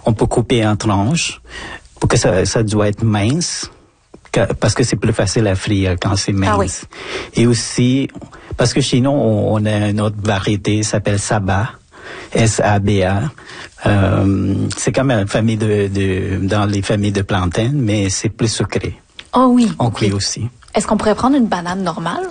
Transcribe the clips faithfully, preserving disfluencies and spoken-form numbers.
on peut couper en tranches pour que ça, ça doit être mince. Parce que c'est plus facile à frire quand c'est mince. Ah oui. Et aussi, parce que chez nous, on, on a une autre variété, ça s'appelle Saba, S A B A. Euh, c'est comme une famille de, de, dans les familles de plantains, mais c'est plus sucré. Ah oui. On okay. cuit aussi. Est-ce qu'on pourrait prendre une banane normale?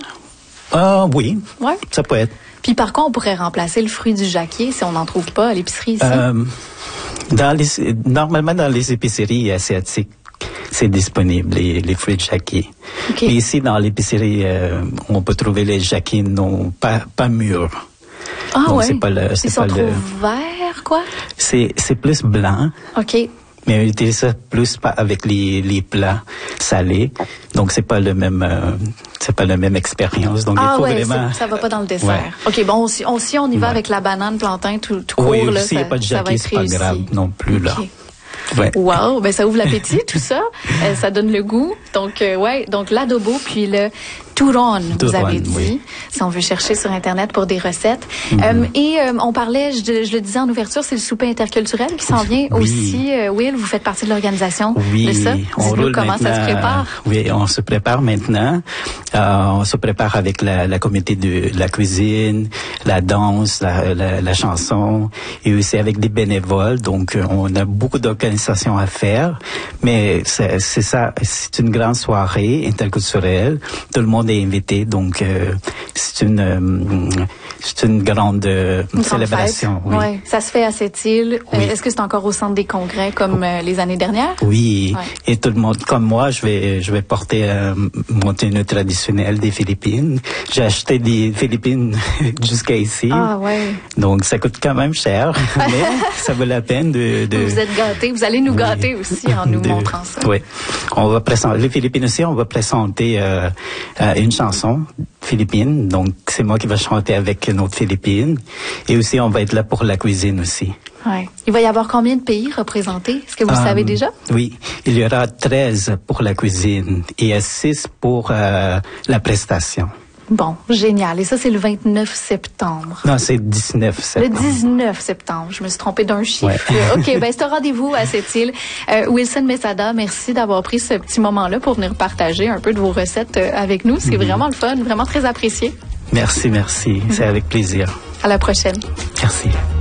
Ah oui. Ouais. Ça peut être. Puis par contre, on pourrait remplacer le fruit du jacquier si on n'en trouve pas à l'épicerie ici. Euh, dans les, normalement, dans les épiceries asiatiques, c'est disponible, les, les fruits de jacquier. Okay. Mais ici, dans l'épicerie, euh, on peut trouver les jacquiers non pas, pas mûrs. Ah donc, ouais. c'est pas le, c'est Ils pas sont le, trop verts, quoi? C'est, c'est plus blanc. OK. Mais on utilise ça plus avec les, les plats salés. Donc, c'est pas le même, euh, c'est pas la même expérience. Donc, ah il faut ouais, vraiment. ça va pas dans le dessert. Ouais. OK, bon, si on, si on y va ouais. avec la banane plantain tout, tout court, oui, là, s'il n'y a ça, pas de ça va jacquier, être c'est pas réussi. grave non plus, là. Okay. Ouais. Wow, ben ça ouvre l'appétit tout ça, euh, ça donne le goût. Donc euh, ouais, donc l'adobo puis le turon, vous avez dit, oui. Si on veut chercher sur internet pour des recettes. Mm-hmm. euh, et euh, on parlait, je, je le disais en ouverture, c'est le souper interculturel qui s'en vient oui. aussi. Euh, Will, vous faites partie de l'organisation oui, de ça. on roule comment maintenant, ça se prépare. Oui, on se prépare maintenant. Euh, on se prépare avec la, la communauté de la cuisine, la danse, la, la, la chanson, et aussi avec des bénévoles. Donc on a beaucoup d'organisations à faire, mais c'est, c'est ça, c'est une grande soirée interculturelle. Tout le monde est invité, donc euh, c'est une euh, c'est une grande euh, une célébration. Oui. Ouais. Ça se fait à cette île. Oui. Euh, est-ce que c'est encore au centre des congrès comme euh, les années dernières? Oui. Ouais. Et tout le monde, comme moi, je vais je vais porter euh, mon tenue traditionnelle des Philippines. J'ai acheté des Philippines jusqu'à ici. Ah ouais. Donc ça coûte quand même cher, mais ça vaut la peine de. de... Vous êtes gâtés. Vous allez nous oui. gâter aussi en nous de... montrant ça. Oui. On va présenter les Philippines aussi. On va présenter euh, euh, une chanson philippine. Donc c'est moi qui vais chanter avec notre Philippine. Et aussi on va être là pour la cuisine aussi. Ouais. Il va y avoir combien de pays représentés? Est-ce que vous le um, savez déjà? Oui, il y aura treize pour la cuisine et six pour euh, la prestation. Bon, génial. Et ça, c'est le vingt-neuf septembre. Non, c'est dix-neuf septembre. Le dix-neuf septembre. Je me suis trompée d'un chiffre. Ouais. OK, ben c'est un rendez-vous à cette île. Euh, Wilson Mesada, merci d'avoir pris ce petit moment-là pour venir partager un peu de vos recettes avec nous. C'est mm-hmm. vraiment le fun, vraiment très apprécié. Merci, merci. Mm-hmm. C'est avec plaisir. À la prochaine. Merci.